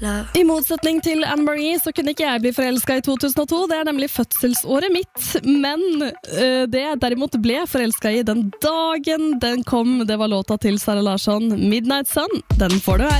I motsetning til Anne-Marie så kunne ikke jeg bli forelsket i 2002, det nemlig fødselsåret mitt, men det jeg derimot ble forelsket i den dagen den kom, det var låta til Sara Larsson, Midnight Sun. Den får du her.